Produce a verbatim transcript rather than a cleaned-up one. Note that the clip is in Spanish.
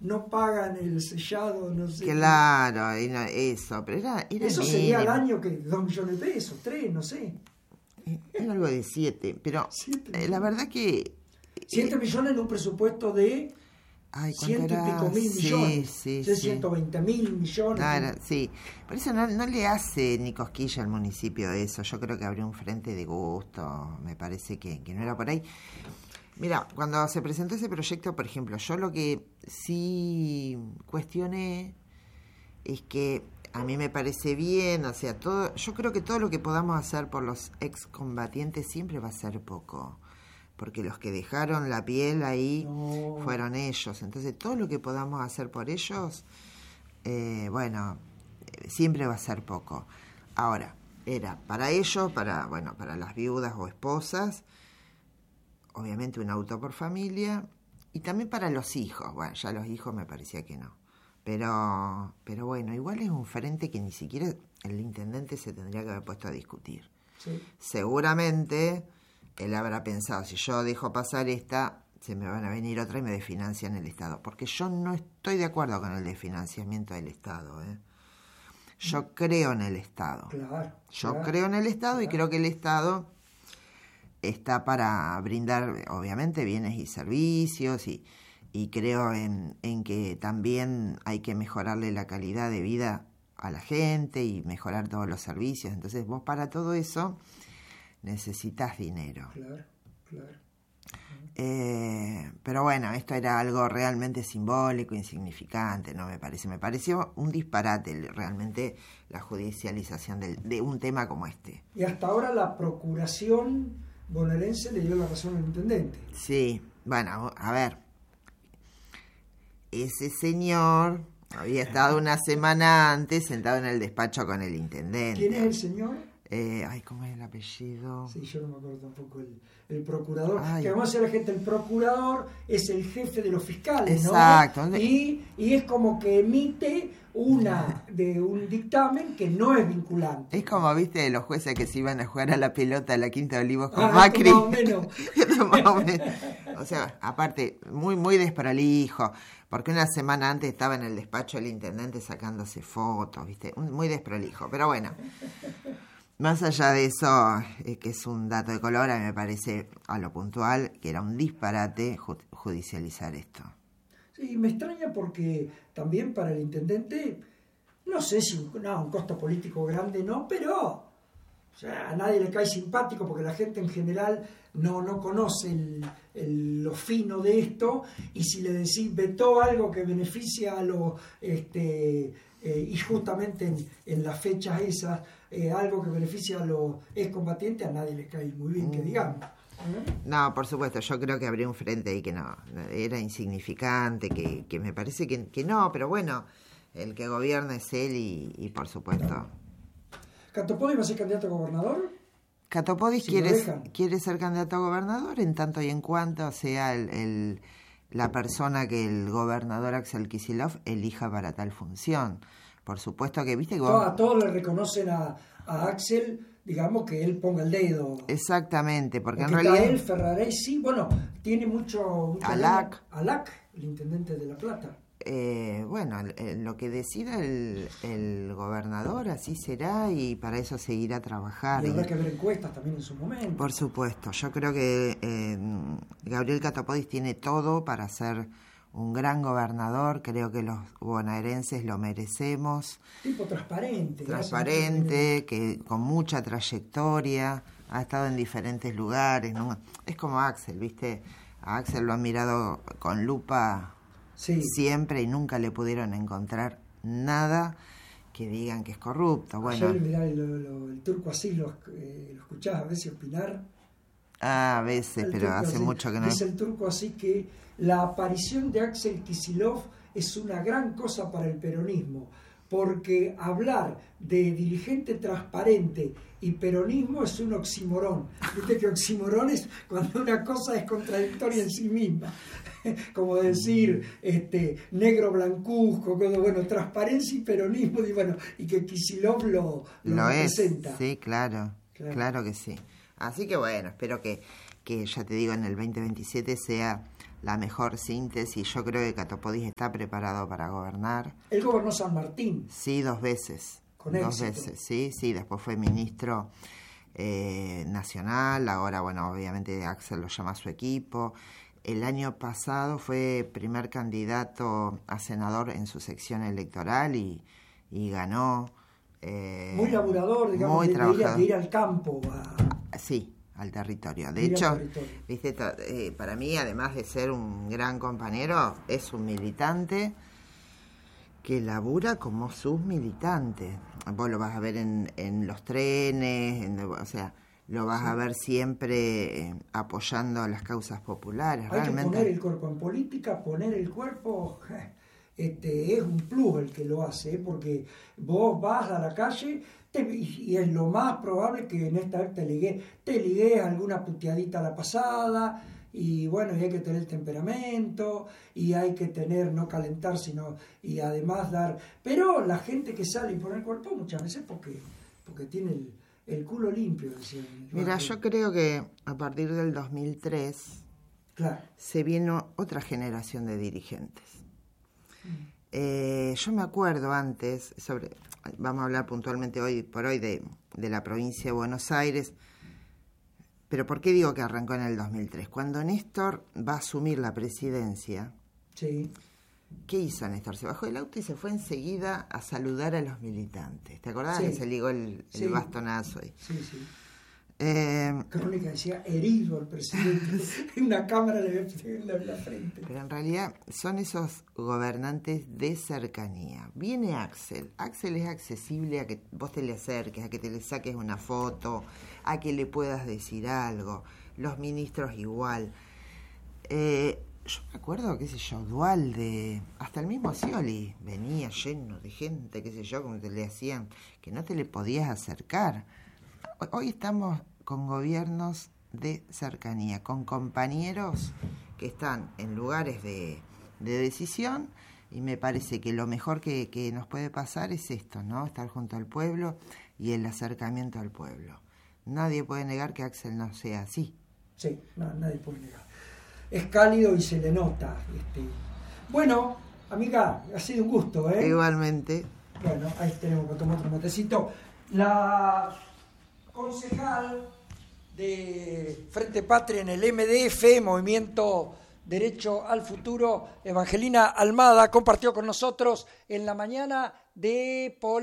no pagan el sellado, no sé. Claro, eso, pero era, era eso mínimo. Sería al año que dos millones de pesos, tres, no sé. Era algo de siete, pero siete eh, la verdad que... Siete eh, millones en un presupuesto de... Ay, ciento era? y pico mil sí, millones. Sí, de sí. ciento veinte mil millones. Claro, sí. Por eso no, no le hace ni cosquilla al municipio eso. Yo creo que habría un frente de gusto. Me parece que, que no era por ahí. Mira, cuando se presentó ese proyecto, por ejemplo, yo lo que sí cuestioné es que a mí me parece bien, o sea, todo, yo creo que todo lo que podamos hacer por los excombatientes siempre va a ser poco. Porque los que dejaron la piel ahí no. fueron ellos. Entonces, todo lo que podamos hacer por ellos, eh, bueno, siempre va a ser poco. Ahora, era para ellos, para bueno, para las viudas o esposas, obviamente un auto por familia, y también para los hijos. Bueno, ya los hijos me parecía que no. Pero, pero bueno, igual es un frente que ni siquiera el intendente se tendría que haber puesto a discutir. Sí. Seguramente... él habrá pensado, si yo dejo pasar esta, se me van a venir otra y me desfinancian el Estado. Porque yo no estoy de acuerdo con el desfinanciamiento del Estado. ¿eh? Yo creo en el Estado. Claro, yo claro, creo en el Estado claro. y creo que el Estado está para brindar, obviamente, bienes y servicios. Y, y creo en, en que también hay que mejorarle la calidad de vida a la gente y mejorar todos los servicios. Entonces, vos para todo eso... necesitas dinero. Claro, claro. Eh, pero bueno, esto era algo realmente simbólico, insignificante, no me parece. Me pareció un disparate realmente la judicialización del, de un tema como este. Y hasta ahora la procuración bonaerense le dio la razón al intendente. Sí, bueno, a ver. Ese señor había estado una semana antes sentado en el despacho con el intendente. ¿Quién es el señor? Eh, ay, ¿cómo es el apellido? Sí, yo no me acuerdo tampoco el, el procurador. Ay. Que vamos a decir a la gente, el procurador es el jefe de los fiscales, exacto. ¿no? Y, y es como que emite una de un dictamen que no es vinculante. Es como, viste, los jueces que se iban a jugar a la pelota a la Quinta de Olivos con ah, Macri. Más o menos. Más o menos. O sea, aparte, muy, muy desprolijo. Porque una semana antes estaba en el despacho del intendente sacándose fotos, viste, muy desprolijo. Pero bueno. Más allá de eso, eh, que es un dato de color, a mí me parece a lo puntual que era un disparate ju- judicializar esto. Sí, me extraña porque también para el intendente, no sé si un, no, un costo político grande no, pero o sea, a nadie le cae simpático porque la gente en general no, no conoce el, el, lo fino de esto, y si le decís vetó algo que beneficia a los... Este, eh, y justamente en, en las fechas esas, eh, algo que beneficia a los excombatientes, a nadie le cae muy bien, que digamos. ¿Eh? No, por supuesto, yo creo que habría un frente ahí que no, era insignificante, que, que me parece que, que no, pero bueno, el que gobierna es él y, y por supuesto. ¿Catopodis va a ser candidato a gobernador? Catopodis si quiere, quiere ser candidato a gobernador en tanto y en cuanto sea el, el, la persona que el gobernador Axel Kicillof elija para tal función. Por supuesto que, viste que vos... Todo, a todos le reconocen a, a Axel, digamos, que él ponga el dedo. Exactamente, porque, porque en realidad... él, Ferraresi, bueno, tiene mucho... mucho Alac. Alac, el intendente de La Plata. Eh, bueno, eh, lo que decida el, el gobernador, así será, y para eso seguirá trabajando. Y habrá que ver encuestas también en su momento. Por supuesto, yo creo que eh, Gabriel Catopodis tiene todo para ser un gran gobernador, creo que los bonaerenses lo merecemos. Tipo transparente. Transparente, que con mucha trayectoria, ha estado en diferentes lugares, ¿no? Es como Axel, ¿viste? A Axel lo han mirado con lupa... Sí. Siempre, y nunca le pudieron encontrar nada que digan que es corrupto. Bueno, ayer, mirá, el, lo, el turco así lo, eh, lo escuchás a veces opinar. Ah, a veces, el pero hace así, mucho que no. Dice el turco así que la aparición de Axel Kicillof es una gran cosa para el peronismo, porque hablar de dirigente transparente y peronismo es un oxímoron. Viste que oxímoron es cuando una cosa es contradictoria en sí misma. Como decir este negro blancuzco, bueno, transparencia y peronismo, y bueno, y que Kicillof lo, lo, lo representa. Es, sí, claro, claro, claro que sí. Así que bueno, espero que, que ya te digo, en el veinte veintisiete sea la mejor síntesis. Yo creo que Catopodis está preparado para gobernar. Él gobernó San Martín. Sí, dos veces. Con dos éxito. veces, sí, sí. Después fue ministro eh, nacional. Ahora, bueno, obviamente Axel lo llama a su equipo. El año pasado fue primer candidato a senador en su sección electoral y, y ganó. Eh, muy laburador, digamos, muy de, de, ir, de ir al campo. A... Sí, al territorio. De ir hecho, al territorio. viste, eh, para mí, además de ser un gran compañero, es un militante que labura como sus militantes. Vos lo vas a ver en, en los trenes, en, o sea, lo vas sí. a ver siempre eh, apoyando las causas populares. Hay Realmente. que poner el cuerpo en política, poner el cuerpo... Este, es un plus el que lo hace, porque vos vas a la calle te, y es lo más probable que en esta vez te ligues, te ligues alguna puteadita a la pasada, y bueno, y hay que tener temperamento, y hay que tener, no calentar, sino, y además dar, pero la gente que sale y pone el cuerpo muchas veces porque, porque tiene el, el culo limpio. Decía, Mira, yo creo que a partir del dos mil tres claro. se vino otra generación de dirigentes. Eh, yo me acuerdo antes, sobre, vamos a hablar puntualmente hoy por hoy de, de la provincia de Buenos Aires, pero ¿por qué digo que arrancó en el dos mil tres? Cuando Néstor va a asumir la presidencia, sí. ¿qué hizo Néstor? Se bajó del auto y se fue enseguida a saludar a los militantes. ¿Te acordás sí. que se ligó el, el sí. bastonazo ahí? Sí, sí. Eh, Crónica decía herido al presidente, en una cámara le ve en la, la frente. Pero en realidad son esos gobernantes de cercanía. Viene Axel, Axel es accesible a que vos te le acerques, a que te le saques una foto, a que le puedas decir algo, los ministros igual. Eh, yo me acuerdo, qué sé yo, Dualde, hata el mismo Scioli, venía lleno de gente, qué sé yo, como te le hacían, que no te le podías acercar. Hoy estamos con gobiernos de cercanía, con compañeros que están en lugares de, de decisión, y me parece que lo mejor que, que nos puede pasar es esto, ¿no? Estar junto al pueblo y el acercamiento al pueblo. Nadie puede negar que Axel no sea así. Sí, no, nadie puede negar. Es cálido y se le nota. Este... Bueno, amiga, ha sido un gusto, ¿eh? Igualmente. Bueno, ahí tenemos que tomar otro matecito. La... concejal de Frente Patria en el M D F, Movimiento Derecho al Futuro, Evangelina Almada, compartió con nosotros en la mañana de Poli.